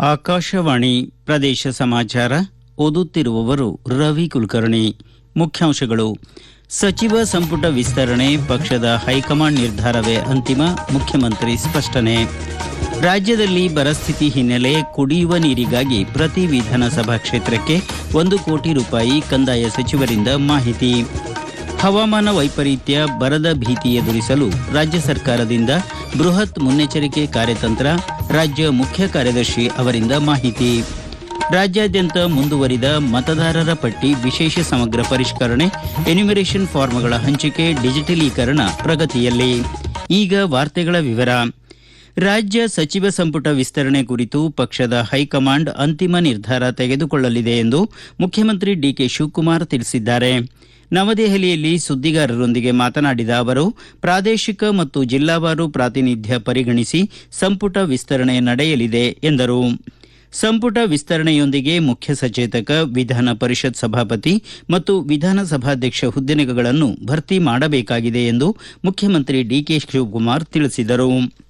ಆಕಾಶವಾಣಿ ಪ್ರದೇಶ ಸಮಾಚಾರ ಓದುತ್ತಿರುವವರು ರವಿ ಕುಲಕರ್ಣಿ. ಮುಖ್ಯಾಂಶಗಳು. ಸಚಿವ ಸಂಪುಟ ವಿಸ್ತರಣೆ ಪಕ್ಷದ ಹೈಕಮಾಂಡ್ ನಿರ್ಧಾರವೇ ಅಂತಿಮ, ಮುಖ್ಯಮಂತ್ರಿ ಸ್ಪಷ್ಟನೆ. ರಾಜ್ಯದಲ್ಲಿ ಬರಸ್ಥಿತಿ ಹಿನ್ನೆಲೆ ಕುಡಿಯುವ ನೀರಿಗಾಗಿ ಪ್ರತಿ ವಿಧಾನಸಭಾ ಕ್ಷೇತ್ರಕ್ಕೆ 1 ಕೋಟಿ ರೂಪಾಯಿ ಕಂದಾಯ ಸಚಿವರಿಂದ ಮಾಹಿತಿ. ಹವಾಮಾನ ವೈಪರೀತ್ಯ, ಬರದ ಭೀತಿ ಎದುರಿಸಲು ರಾಜ್ಯ ಸರ್ಕಾರದಿಂದ ಬೃಹತ್ ಮುನ್ನೆಚ್ಚರಿಕೆ ಕಾರ್ಯತಂತ್ರ, ರಾಜ್ಯ ಮುಖ್ಯ ಕಾರ್ಯದರ್ಶಿ ಅವರಿಂದ ಮಾಹಿತಿ. ರಾಜ್ಯಾದ್ಯಂತ ಮುಂದುವರಿದ ಮತದಾರರ ಪಟ್ಟಿ ವಿಶೇಷ ಸಮಗ್ರ ಪರಿಷ್ಕರಣೆ, ಎನ್ಯುಮರೇಷನ್ ಫಾರ್ಮ್ಗಳ ಹಂಚಿಕೆ, ಡಿಜಿಟಲೀಕರಣ ಪ್ರಗತಿಯಲ್ಲಿ. ಈಗ ವಾರ್ತೆಗಳ ವಿವರ. ರಾಜ್ಯ ಸಚಿವ ಸಂಪುಟ ವಿಸ್ತರಣೆ ಕುರಿತು ಪಕ್ಷದ ಹೈಕಮಾಂಡ್ ಅಂತಿಮ ನಿರ್ಧಾರ ತೆಗೆದುಕೊಳ್ಳಲಿದೆ ಎಂದು ಮುಖ್ಯಮಂತ್ರಿ ಡಿಕೆ ಶಿವಕುಮಾರ್ ತಿಳಿಸಿದ್ದಾರೆ. ನವದೆಹಲಿಯಲ್ಲಿ ಸುದ್ದಿಗಾರರೊಂದಿಗೆ ಮಾತನಾಡಿದ ಅವರು, ಪ್ರಾದೇಶಿಕ ಮತ್ತು ಜಿಲ್ಲಾವಾರು ಪ್ರಾತಿನಿಧ್ಯ ಪರಿಗಣಿಸಿ ಸಂಪುಟ ವಿಸ್ತರಣೆ ನಡೆಯಲಿದೆ ಎಂದರು. ಸಂಪುಟ ವಿಸ್ತರಣೆಯೊಂದಿಗೆ ಮುಖ್ಯ ಸಚೇತಕ, ವಿಧಾನ ಪರಿಷತ್ ಸಭಾಪತಿ ಮತ್ತು ವಿಧಾನಸಭಾಧ್ಯಕ್ಷ ಹುದ್ದೆಗಳನ್ನು ಭರ್ತಿ ಮಾಡಬೇಕಾಗಿದೆ ಎಂದು ಮುಖ್ಯಮಂತ್ರಿ ಡಿಕೆ ಶಿವಕುಮಾರ್ ತಿಳಿಸಿದರು.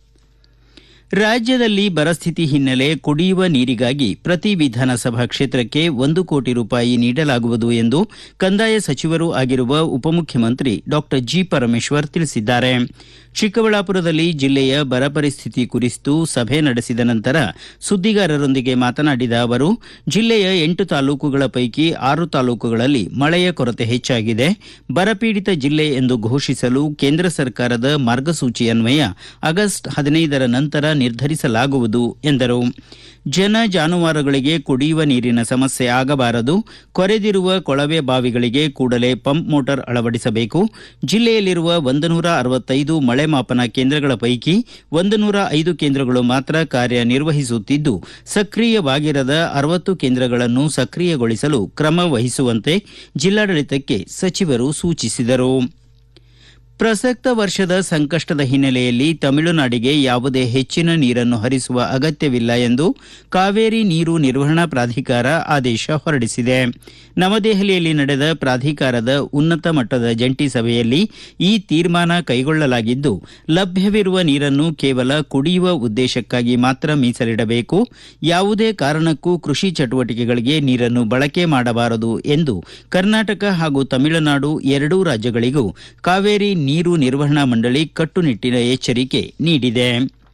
ರಾಜ್ಯದಲ್ಲಿ ಬರಸ್ಥಿತಿ ಹಿನ್ನೆಲೆ ಕುಡಿಯುವ ನೀರಿಗಾಗಿ ಪ್ರತಿ ವಿಧಾನಸಭಾ ಕ್ಷೇತ್ರಕ್ಕೆ 1 ಕೋಟಿ ರೂಪಾಯಿ ನೀಡಲಾಗುವುದು ಎಂದು ಕಂದಾಯ ಸಚಿವರೂ ಆಗಿರುವ ಉಪಮುಖ್ಯಮಂತ್ರಿ ಡಾ ಜಿ. ಪರಮೇಶ್ವರ್ ತಿಳಿಸಿದ್ದಾರೆ. ಚಿಕ್ಕಬಳ್ಳಾಪುರದಲ್ಲಿ ಜಿಲ್ಲೆಯ ಬರ ಪರಿಸ್ಥಿತಿ ಕುರಿತು ಸಭೆ ನಡೆಸಿದ ನಂತರ ಸುದ್ದಿಗಾರರೊಂದಿಗೆ ಮಾತನಾಡಿದ ಅವರು, ಜಿಲ್ಲೆಯ 8 ತಾಲೂಕುಗಳ ಪೈಕಿ 6 ತಾಲೂಕುಗಳಲ್ಲಿ ಮಳೆಯ ಕೊರತೆ ಹೆಚ್ಚಾಗಿದೆ. ಬರಪೀಡಿತ ಜಿಲ್ಲೆ ಎಂದು ಘೋಷಿಸಲು ಕೇಂದ್ರ ಸರ್ಕಾರದ ಮಾರ್ಗಸೂಚಿ ಅನ್ವಯ ಆಗಸ್ಟ್ 15ರ ನಂತರ ನಿರ್ಧರಿಸಲಾಗುವುದು ಎಂದರು. ಜನ ಜಾನುವಾರುಗಳಿಗೆ ಕುಡಿಯುವ ನೀರಿನ ಸಮಸ್ಯೆ ಆಗಬಾರದು. ಕೊರೆದಿರುವ ಕೊಳವೆ ಬಾವಿಗಳಿಗೆ ಕೂಡಲೇ ಪಂಪ್ ಮೋಟಾರ್ ಅಳವಡಿಸಬೇಕು. ಜಿಲ್ಲೆಯಲ್ಲಿರುವ 165 ಮಳೆ ಮಾಪನ ಕೇಂದ್ರಗಳ ಪೈಕಿ 105 ಕೇಂದ್ರಗಳು ಮಾತ್ರ ಕಾರ್ಯನಿರ್ವಹಿಸುತ್ತಿದ್ದು, ಸಕ್ರಿಯವಾಗಿರದ 60 ಕೇಂದ್ರಗಳನ್ನು ಸಕ್ರಿಯಗೊಳಿಸಲು ಕ್ರಮ ವಹಿಸುವಂತೆ ಜಿಲ್ಲಾಡಳಿತಕ್ಕೆ ಸಚಿವರು ಸೂಚಿಸಿದರು. ಪ್ರಸಕ್ತ ವರ್ಷದ ಸಂಕಷ್ಟದ ಹಿನ್ನೆಲೆಯಲ್ಲಿ ತಮಿಳುನಾಡಿಗೆ ಯಾವುದೇ ಹೆಚ್ಚಿನ ನೀರನ್ನು ಹರಿಸುವ ಅಗತ್ಯವಿಲ್ಲ ಎಂದು ಕಾವೇರಿ ನೀರು ನಿರ್ವಹಣಾ ಪ್ರಾಧಿಕಾರ ಆದೇಶ ಹೊರಡಿಸಿದೆ. ನವದೆಹಲಿಯಲ್ಲಿ ನಡೆದ ಪ್ರಾಧಿಕಾರದ ಉನ್ನತ ಮಟ್ಟದ ಜಂಟಿ ಸಭೆಯಲ್ಲಿ ಈ ತೀರ್ಮಾನ ಕೈಗೊಳ್ಳಲಾಗಿದ್ದು, ಲಭ್ಯವಿರುವ ನೀರನ್ನು ಕೇವಲ ಕುಡಿಯುವ ಉದ್ದೇಶಕ್ಕಾಗಿ ಮಾತ್ರ ಮೀಸಲಿಡಬೇಕು. ಯಾವುದೇ ಕಾರಣಕ್ಕೂ ಕೃಷಿ ಚಟುವಟಿಕೆಗಳಿಗೆ ನೀರನ್ನು ಬಳಕೆ ಮಾಡಬಾರದು ಎಂದು ಕರ್ನಾಟಕ ಹಾಗೂ ತಮಿಳುನಾಡು ಎರಡೂ ರಾಜ್ಯಗಳಿಗೂ ಕಾವೇರಿ ನೀರು ನಿರ್ವಹಣಾ ಮಂಡಳಿ ಕಟ್ಟುನಿಟ್ಟಿನ ಎಚ್ಚರಿಕೆ ನೀಡಿದೆ.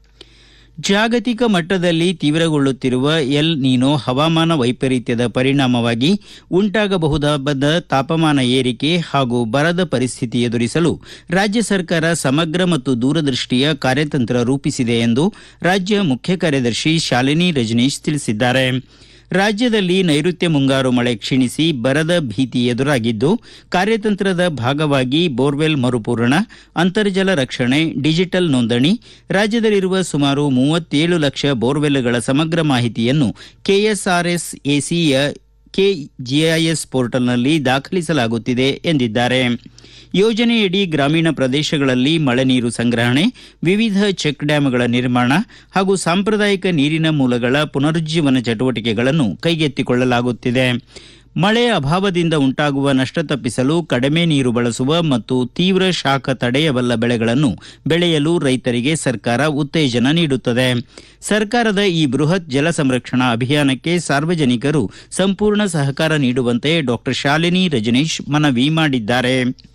ಜಾಗತಿಕ ಮಟ್ಟದಲ್ಲಿ ತೀವ್ರಗೊಳ್ಳುತ್ತಿರುವ ಎಲ್ ನೀನೋ ಹವಾಮಾನ ವೈಪರೀತ್ಯದ ಪರಿಣಾಮವಾಗಿ ಉಂಟಾಗಬಹುದಾದ ತಾಪಮಾನ ಏರಿಕೆ ಹಾಗೂ ಬರದ ಪರಿಸ್ಥಿತಿ ಎದುರಿಸಲು ರಾಜ್ಯ ಸರ್ಕಾರ ಸಮಗ್ರ ಮತ್ತು ದೂರದೃಷ್ಟಿಯ ಕಾರ್ಯತಂತ್ರ ರೂಪಿಸಿದೆ ಎಂದು ರಾಜ್ಯ ಮುಖ್ಯ ಕಾರ್ಯದರ್ಶಿ ಶಾಲಿನಿ ರಜನೀಶ್ ತಿಳಿಸಿದ್ದಾರೆ. ರಾಜ್ಯದಲ್ಲಿ ನೈಋತ್ಯ ಮುಂಗಾರು ಮಳೆ ಕ್ಷೀಣಿಸಿ ಬರದ ಭೀತಿ ಎದುರಾಗಿದ್ದು, ಕಾರ್ಯತಂತ್ರದ ಭಾಗವಾಗಿ ಬೋರ್ವೆಲ್ ಮರುಪೂರಣ, ಅಂತರ್ಜಲ ರಕ್ಷಣೆ, ಡಿಜಿಟಲ್ ನೋಂದಣಿ, ರಾಜ್ಯದಲ್ಲಿರುವ ಸುಮಾರು 37 ಲಕ್ಷ ಬೋರ್ವೆಲ್ಗಳ ಸಮಗ್ರ ಮಾಹಿತಿಯನ್ನು ಕೆಎಸ್ಆರ್ಎಸ್ ಎಸಿಯ ಕೆಜಿಐಎಸ್ ಪೋರ್ಟಲ್ನಲ್ಲಿ ದಾಖಲಿಸಲಾಗುತ್ತಿದೆ ಎಂದಿದ್ದಾರೆ. ಯೋಜನೆಯಡಿ ಗ್ರಾಮೀಣ ಪ್ರದೇಶಗಳಲ್ಲಿ ಮಳೆ ನೀರು ಸಂಗ್ರಹಣೆ, ವಿವಿಧ ಚೆಕ್ ಡ್ಯಾಂಗಳ ನಿರ್ಮಾಣ ಹಾಗೂ ಸಾಂಪ್ರದಾಯಿಕ ನೀರಿನ ಮೂಲಗಳ ಪುನರುಜ್ಜೀವನ ಚಟುವಟಿಕೆಗಳನ್ನು ಕೈಗೆತ್ತಿಕೊಳ್ಳಲಾಗುತ್ತಿದೆ. ಮಳೆಯ ಅಭಾವದಿಂದ ಉಂಟಾಗುವ ನಷ್ಟ ತಪ್ಪಿಸಲು ಕಡಿಮೆ ನೀರು ಬಳಸುವ ಮತ್ತು ತೀವ್ರ ಶಾಖ ತಡೆಯಬಲ್ಲ ಬೆಳೆಗಳನ್ನು ಬೆಳೆಯಲು ರೈತರಿಗೆ ಸರ್ಕಾರ ಉತ್ತೇಜನ ನೀಡುತ್ತದೆ. ಸರ್ಕಾರದ ಈ ಬೃಹತ್ ಜಲ ಸಂರಕ್ಷಣಾ ಅಭಿಯಾನಕ್ಕೆ ಸಾರ್ವಜನಿಕರು ಸಂಪೂರ್ಣ ಸಹಕಾರ ನೀಡುವಂತೆ ಡಾ ಶಾಲಿನಿ ರಜನೀಶ್ ಮನವಿ ಮಾಡಿದ್ದಾರೆ.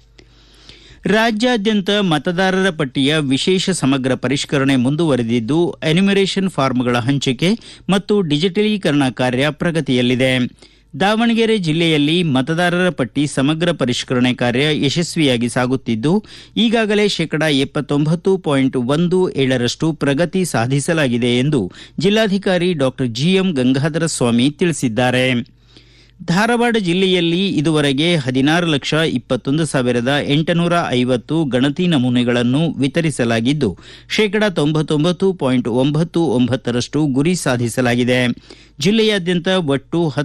ರಾಜ್ಯಾದ್ಯಂತ ಮತದಾರರ ಪಟ್ಟಿಯ ವಿಶೇಷ ಸಮಗ್ರ ಪರಿಷ್ಕರಣೆ ಮುಂದುವರೆದಿದ್ದು, ಎನ್ಯುಮರೇಷನ್ ಫಾರ್ಮ್ಗಳ ಹಂಚಿಕೆ ಮತ್ತು ಡಿಜಿಟಲೀಕರಣ ಕಾರ್ಯ ಪ್ರಗತಿಯಲ್ಲಿದೆ. ದಾವಣಗೆರೆ ಜಿಲ್ಲೆಯಲ್ಲಿ ಮತದಾರರ ಪಟ್ಟಿ ಸಮಗ್ರ ಪರಿಷ್ಕರಣೆ ಕಾರ್ಯ ಯಶಸ್ವಿಯಾಗಿ ಸಾಗುತ್ತಿದ್ದು, ಈಗಾಗಲೇ 79.17% ಪ್ರಗತಿ ಸಾಧಿಸಲಾಗಿದೆ ಎಂದು ಜಿಲ್ಲಾಧಿಕಾರಿ ಡಾ ಜಿಎಂ ಗಂಗಾಧರ ಸ್ವಾಮಿ ತಿಳಿಸಿದ್ದಾರೆ. ಧಾರವಾಡ ಜಿಲ್ಲೆಯಲ್ಲಿ ಇದುವರೆಗೆ 16,21,850 ಗಣತಿ ನಮೂನೆಗಳನ್ನು ವಿತರಿಸಲಾಗಿದ್ದು, 99.99% ಗುರಿ ಸಾಧಿಸಲಾಗಿದೆ. ಜಿಲ್ಲೆಯಾದ್ಯಂತ ಒಟ್ಟು